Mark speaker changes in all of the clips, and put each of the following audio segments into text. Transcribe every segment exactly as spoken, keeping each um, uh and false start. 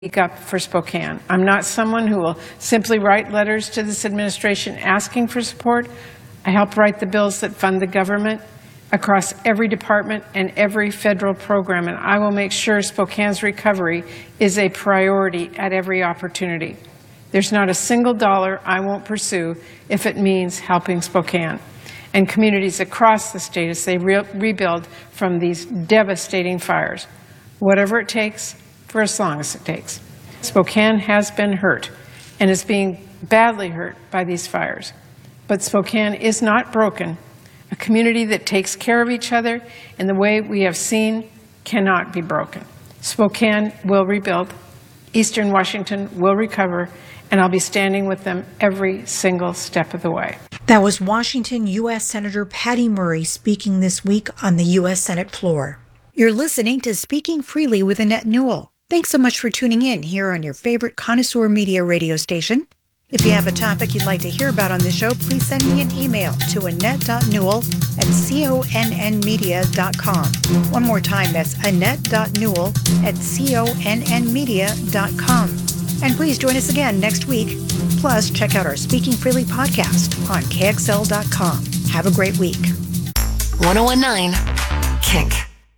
Speaker 1: speak up for Spokane. I'm not someone who will simply write letters to this administration asking for support. I help write the bills that fund the government across every department and every federal program, and I will make sure Spokane's recovery is a priority at every opportunity. There's not a single dollar I won't pursue if it means helping Spokane and communities across the state as they re rebuild from these devastating fires. Whatever it takes, for as long as it takes. Spokane has been hurt and is being badly hurt by these fires. But Spokane is not broken. A community that takes care of each other in the way we have seen cannot be broken. Spokane will rebuild. Eastern Washington will recover, and I'll be standing with them every single step of the way.
Speaker 2: That was Washington U S Senator Patty Murray speaking this week on the U S Senate floor. You're listening to Speaking Freely with Annette Newell. Thanks so much for tuning in here on your favorite connoisseur media radio station. If you have a topic you'd like to hear about on the show, please send me an email to annette dot newell at conn media dot com. One more time, that's annette dot newell at conn media dot com. And please join us again next week. Plus, check out our Speaking Freely podcast on K X L dot com. Have a great week.
Speaker 3: ten nineteen Kick.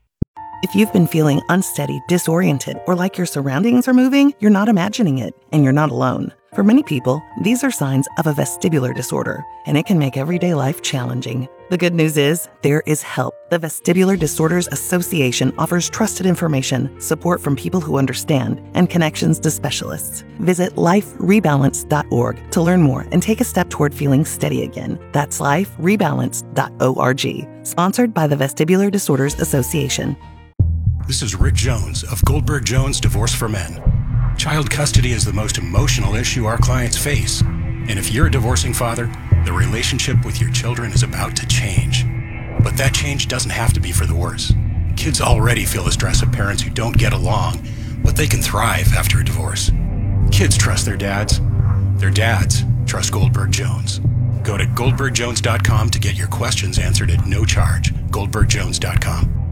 Speaker 4: If you've been feeling unsteady, disoriented, or like your surroundings are moving, you're not imagining it, and you're not alone. For many people, these are signs of a vestibular disorder, and it can make everyday life challenging. The good news is, there is help. The Vestibular Disorders Association offers trusted information, support from people who understand, and connections to specialists. Visit life rebalance dot org to learn more and take a step toward feeling steady again. That's life rebalance dot org. Sponsored by the Vestibular Disorders Association.
Speaker 5: This is Rick Jones of Goldberg Jones Divorce for Men. Child custody is the most emotional issue our clients face. And if you're a divorcing father, the relationship with your children is about to change. But that change doesn't have to be for the worse. Kids already feel the stress of parents who don't get along, but they can thrive after a divorce. Kids trust their dads. Their dads trust Goldberg Jones. Go to goldberg jones dot com to get your questions answered at no charge. goldberg jones dot com.